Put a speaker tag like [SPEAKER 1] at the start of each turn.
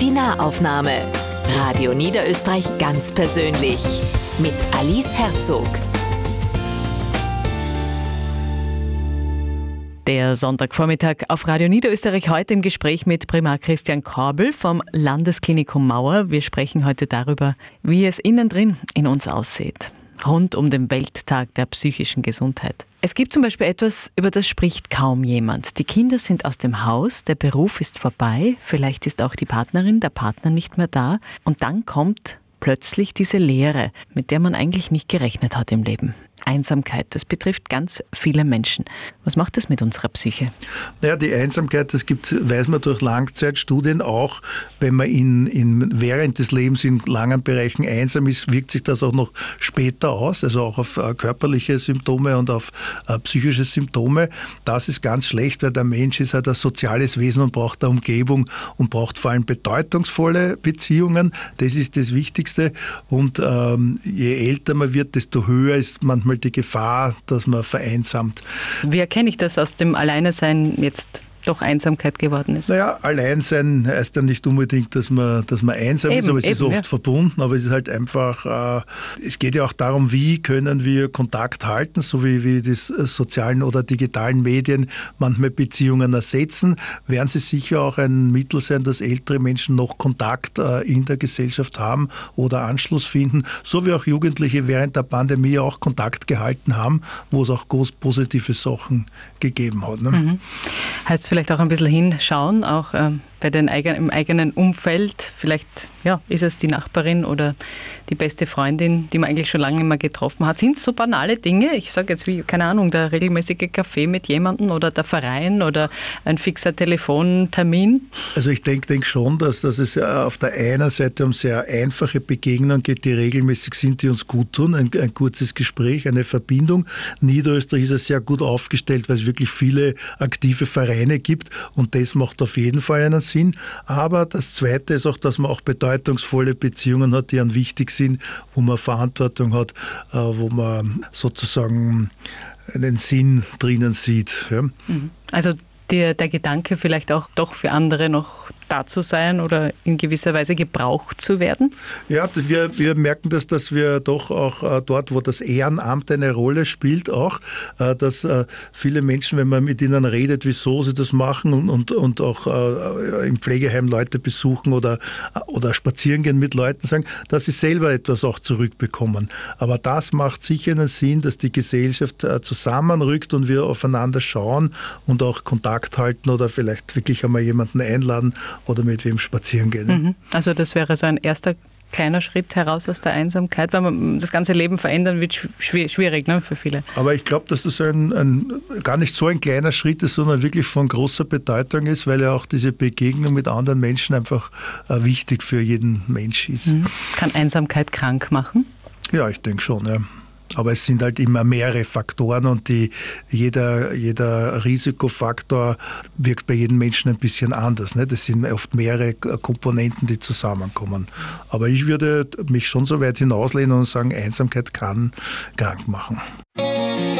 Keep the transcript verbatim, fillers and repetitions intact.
[SPEAKER 1] Die Nahaufnahme. Radio Niederösterreich ganz persönlich. Mit Alice Herzog.
[SPEAKER 2] Der Sonntagvormittag auf Radio Niederösterreich, heute im Gespräch mit Primar Christian Korbel vom Landesklinikum Mauer. Wir sprechen heute darüber, wie es innen drin in uns aussieht, rund um den Welttag der psychischen Gesundheit. Es gibt zum Beispiel etwas, über das spricht kaum jemand. Die Kinder sind aus dem Haus, der Beruf ist vorbei, vielleicht ist auch die Partnerin, der Partner nicht mehr da und dann kommt plötzlich diese Leere, mit der man eigentlich nicht gerechnet hat im Leben. Einsamkeit, das betrifft ganz viele Menschen. Was macht das mit unserer Psyche?
[SPEAKER 3] Naja, die Einsamkeit, das gibt, weiß man durch Langzeitstudien auch, wenn man in, in, während des Lebens in langen Bereichen einsam ist, wirkt sich das auch noch später aus, also auch auf äh, körperliche Symptome und auf äh, psychische Symptome. Das ist ganz schlecht, weil der Mensch ist halt ein soziales Wesen und braucht eine Umgebung und braucht vor allem bedeutungsvolle Beziehungen. Das ist das Wichtigste. Und ähm, je älter man wird, desto höher ist manchmal die Gefahr, dass man vereinsamt.
[SPEAKER 2] Wie erkenne ich das aus dem Alleinesein jetzt doch Einsamkeit geworden ist?
[SPEAKER 3] Naja, Alleinsein heißt ja nicht unbedingt, dass man, dass man einsam
[SPEAKER 2] eben,
[SPEAKER 3] ist, aber es
[SPEAKER 2] eben,
[SPEAKER 3] ist oft
[SPEAKER 2] ja.
[SPEAKER 3] verbunden, aber es ist halt einfach, äh, es geht ja auch darum, wie können wir Kontakt halten, so wie, wie die sozialen oder digitalen Medien manchmal Beziehungen ersetzen, werden sie sicher auch ein Mittel sein, dass ältere Menschen noch Kontakt äh, in der Gesellschaft haben oder Anschluss finden, so wie auch Jugendliche während der Pandemie auch Kontakt gehalten haben, wo es auch groß positive Sachen gegeben hat. Ne?
[SPEAKER 2] Mhm. Heißt vielleicht auch ein bisschen hinschauen, auch ähm, bei den eigenen, im eigenen Umfeld. Vielleicht ja, ist es die Nachbarin oder die beste Freundin, die man eigentlich schon lange nicht mehr getroffen hat. Sind es so banale Dinge? Ich sage jetzt wie, keine Ahnung, der regelmäßige Kaffee mit jemandem oder der Verein oder ein fixer Telefontermin?
[SPEAKER 3] Also ich denke denk schon, dass, dass es auf der einen Seite um sehr einfache Begegnungen geht, die regelmäßig sind, die uns gut tun. Ein, ein kurzes Gespräch, eine Verbindung. Niederösterreich ist ja sehr gut aufgestellt, weil es wirklich viele aktive Vereine gibt und das macht auf jeden Fall einen Sinn. Aber das Zweite ist auch, dass man auch bedeutungsvolle Beziehungen hat, die einem wichtig sind, wo man Verantwortung hat, wo man sozusagen einen Sinn drinnen sieht. Ja.
[SPEAKER 2] Also der, der Gedanke vielleicht auch doch für andere noch da zu sein oder in gewisser Weise gebraucht zu werden? Ja,
[SPEAKER 3] wir, wir merken das, dass wir doch auch äh, dort, wo das Ehrenamt eine Rolle spielt, auch, äh, dass äh, viele Menschen, wenn man mit ihnen redet, wieso sie das machen und, und, und auch äh, im Pflegeheim Leute besuchen oder, oder spazieren gehen mit Leuten, sagen, dass sie selber etwas auch zurückbekommen. Aber das macht sicher einen Sinn, dass die Gesellschaft äh, zusammenrückt und wir aufeinander schauen und auch Kontakt halten oder vielleicht wirklich einmal jemanden einladen oder mit wem spazieren gehen.
[SPEAKER 2] Mhm. Also das wäre so ein erster kleiner Schritt heraus aus der Einsamkeit, weil man das ganze Leben verändern wird schwierig, ne, für viele.
[SPEAKER 3] Aber ich glaube, dass das ein, ein, gar nicht so ein kleiner Schritt ist, sondern wirklich von großer Bedeutung ist, weil ja auch diese Begegnung mit anderen Menschen einfach äh, wichtig für jeden Mensch ist.
[SPEAKER 2] Mhm. Kann Einsamkeit krank machen?
[SPEAKER 3] Ja, ich denke schon, ja. Aber es sind halt immer mehrere Faktoren und die, jeder, jeder Risikofaktor wirkt bei jedem Menschen ein bisschen anders. Ne? Das sind oft mehrere Komponenten, die zusammenkommen. Aber ich würde mich schon so weit hinauslehnen und sagen, Einsamkeit kann krank machen.